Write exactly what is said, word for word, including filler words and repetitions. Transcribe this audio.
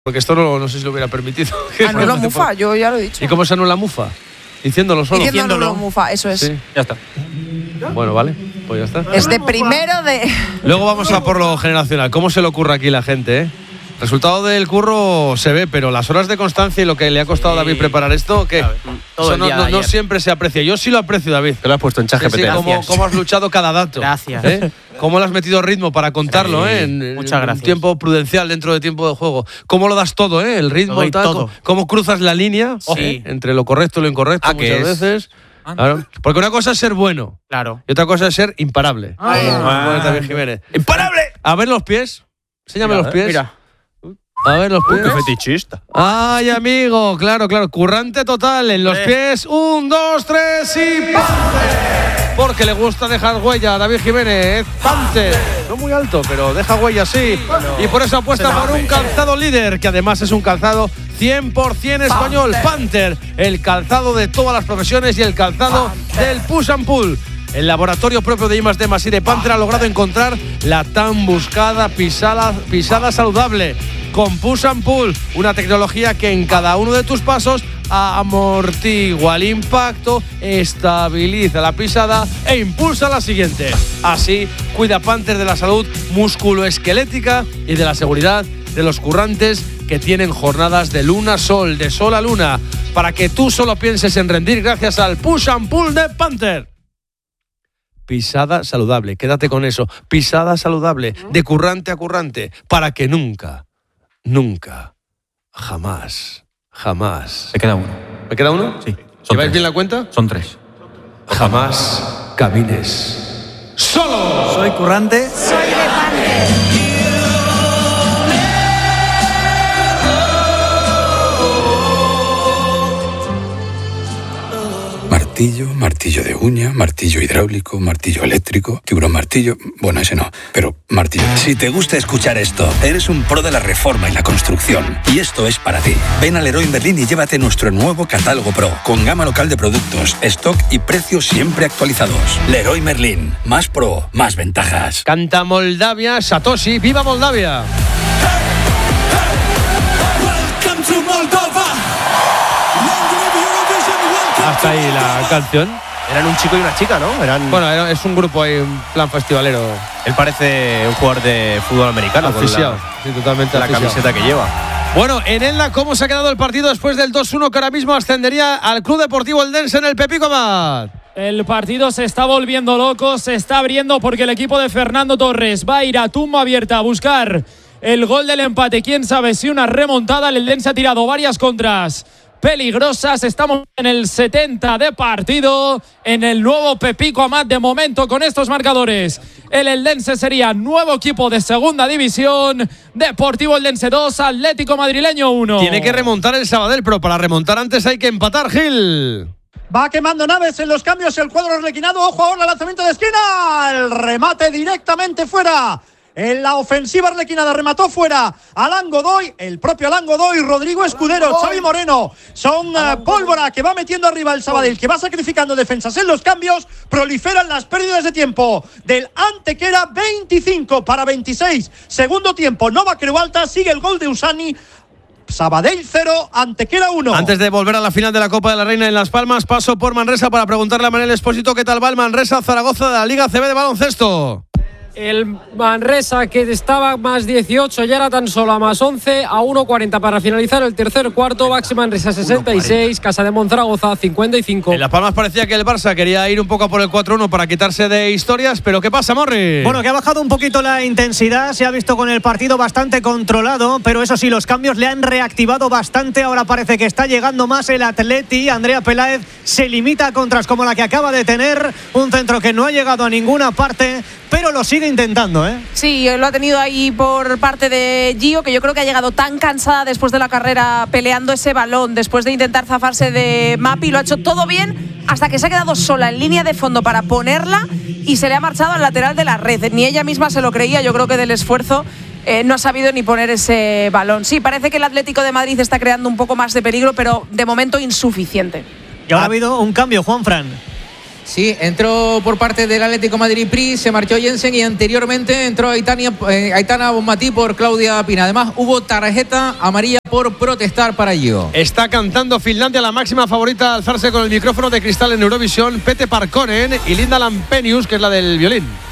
Porque esto no, no sé si lo hubiera permitido. Anula Mufa, yo ya lo he dicho. ¿Y cómo se anula Mufa? Diciéndolo solo. Diciendo anula Mufa, eso es. Sí, ya está. Bueno, vale, pues ya está. Es de primero de… Luego vamos a por lo generacional. ¿Cómo se le ocurre aquí la gente, eh? El resultado del curro se ve, pero las horas de constancia y lo que le ha costado a David preparar esto, ¿qué? Eso no, no, no siempre se aprecia. Yo sí lo aprecio, David. Que lo has puesto en chat G P T. Sí, sí, cómo, cómo has luchado cada dato. Gracias. ¿Eh? Cómo le has metido ritmo para contarlo, sí, ¿eh? En, muchas en gracias. tiempo prudencial dentro de tiempo de juego. Cómo lo das todo, ¿eh? El ritmo Todo y y tal. todo. Cómo, cómo cruzas la línea Sí. ¿eh? Entre lo correcto y lo incorrecto Ah, muchas ¿qué es? veces. Claro. Porque una cosa es ser bueno Claro. y otra cosa es ser imparable. Ah. Como es David Jiménez. ¡Imparable! A ver los pies. Enséñame Mira, los pies. Mira. A ver los pies. Qué fetichista. Ay, amigo, claro, claro. Currante total en los pies. Un, dos, tres y ¡Panther! Porque le gusta dejar huella a David Jiménez. ¡Panther! No muy alto, pero deja huella, sí. Y por eso apuesta por un calzado líder, que además es un calzado cien por ciento español. Panther, el calzado de todas las profesiones y el calzado del push and pull. El laboratorio propio de I más D más I de Panther ha logrado encontrar la tan buscada pisada, pisada saludable con Push and Pull, una tecnología que en cada uno de tus pasos amortigua el impacto, estabiliza la pisada e impulsa la siguiente. Así, cuida Panther de la salud musculoesquelética y de la seguridad de los currantes que tienen jornadas de luna a sol, de sol a luna, para que tú solo pienses en rendir gracias al Push and Pull de Panther. Pisada saludable, quédate con eso. Pisada saludable, de currante a currante, para que nunca, nunca, jamás, jamás. Me queda uno. ¿Me queda uno? Sí. ¿Lleváis bien la cuenta? Son tres. Jamás camines solo. Soy currante. Soy de Panther. Martillo, martillo de uña, martillo hidráulico, martillo eléctrico, tiburón martillo… Bueno, ese no, pero martillo… Si te gusta escuchar esto, eres un pro de la reforma y la construcción. Y esto es para ti. Ven a Leroy Merlin y llévate nuestro nuevo catálogo Pro, con gama local de productos, stock y precios siempre actualizados. Leroy Merlin, más pro, más ventajas. Canta Moldavia, Satoshi, ¡viva Moldavia! Hasta ahí la canción. Eran un chico y una chica, ¿no? Eran… Bueno, es un grupo ahí, un plan festivalero. Él parece un jugador de fútbol americano. con Aficionado, la, sí, totalmente la aficionado. camiseta que lleva. Bueno, en Elda, ¿cómo se ha quedado el partido después del dos uno que ahora mismo ascendería al Club Deportivo Eldense en el Pepico Amat? El partido se está volviendo loco, se está abriendo porque el equipo de Fernando Torres va a ir a tumba abierta a buscar el gol del empate. Quién sabe si una remontada. El Eldense ha tirado varias contras peligrosas. Estamos en el setenta de partido en el nuevo Pepico Amat. De momento, con estos marcadores, el Eldense sería nuevo equipo de segunda división. Deportivo Eldense dos, Atlético Madrileño uno. Tiene que remontar el Sabadell, pero para remontar antes hay que empatar, Gil. Va quemando naves en los cambios el cuadro arlequinado. Ojo ahora, lanzamiento de esquina. El remate directamente fuera. En la ofensiva arlequinada remató fuera Alan Godoy, el propio Alan Godoy, Rodrigo Escudero, Xavi Moreno. Son uh, pólvora que va metiendo arriba el Sabadell, que va sacrificando defensas en los cambios. Proliferan las pérdidas de tiempo del Antequera. Veinticinco para veintiséis. Segundo tiempo, Nova Creu Alta, sigue el gol de Usani. Sabadell cero, Antequera uno. Antes de volver a la final de la Copa de la Reina en Las Palmas, paso por Manresa para preguntarle a Manel Expósito qué tal va el Manresa Zaragoza de la Liga C B de baloncesto. El Manresa, que estaba más dieciocho, ya era tan solo a más once, a uno cuarenta para finalizar el tercer cuarto. Baxi Manresa sesenta y seis, Casa de Monzaragoza cincuenta y cinco. En Las Palmas parecía que el Barça quería ir un poco por el cuatro uno para quitarse de historias, pero ¿qué pasa, Morri? Bueno, que ha bajado un poquito la intensidad, se ha visto con el partido bastante controlado, pero eso sí, los cambios le han reactivado bastante. Ahora parece que está llegando más el Atleti. Andrea Peláez se limita a contras como la que acaba de tener, un centro que no ha llegado a ninguna parte, pero lo sigue intentando, ¿eh? Sí, lo ha tenido ahí por parte de Gio, que yo creo que ha llegado tan cansada después de la carrera peleando ese balón, después de intentar zafarse de Mapi. Lo ha hecho todo bien hasta que se ha quedado sola en línea de fondo para ponerla y se le ha marchado al lateral de la red. Ni ella misma se lo creía, yo creo que del esfuerzo eh, no ha sabido ni poner ese balón. Sí, parece que el Atlético de Madrid está creando un poco más de peligro, pero de momento insuficiente. Y ahora ha habido un cambio, Juanfran. Sí, entró por parte del Atlético Madrid Pri, se marchó Jensen y anteriormente entró Aitana, eh, Aitana Bonmatí por Claudia Pina. Además, hubo tarjeta amarilla por protestar para Gio. Está cantando Finlandia, la máxima favorita a alzarse con el micrófono de cristal en Eurovisión, Pete Parkkonen y Linda Lampenius, que es la del violín.